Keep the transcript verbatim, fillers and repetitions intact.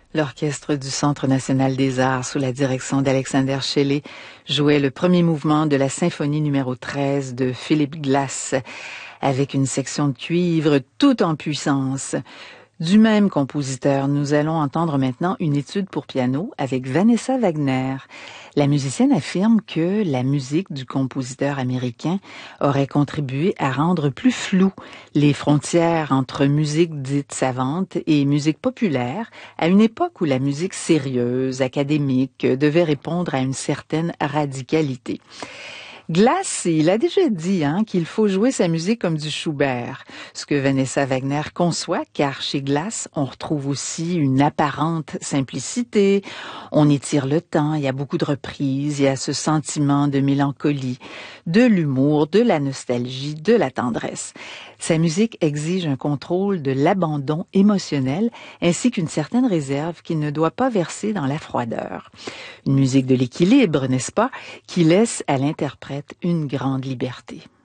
L'orchestre du Centre national des arts, sous la direction d'Alexander Shelley, jouait le premier mouvement de la symphonie numéro treize de Philip Glass, avec une section de cuivre tout en puissance. Du même compositeur, nous allons entendre maintenant une étude pour piano avec Vanessa Wagner. La musicienne affirme que la musique du compositeur américain aurait contribué à rendre plus floues les frontières entre musique dite savante et musique populaire, à une époque où la musique sérieuse, académique, devait répondre à une certaine radicalité. Glass, il a déjà dit hein, qu'il faut jouer sa musique comme du Schubert, ce que Vanessa Wagner conçoit, car chez Glass, on retrouve aussi une apparente simplicité, on étire le temps, il y a beaucoup de reprises, il y a ce sentiment de mélancolie, de l'humour, de la nostalgie, de la tendresse. Sa musique exige un contrôle de l'abandon émotionnel ainsi qu'une certaine réserve qui ne doit pas verser dans la froideur. Une musique de l'équilibre, n'est-ce pas, qui laisse à l'interprète une grande liberté.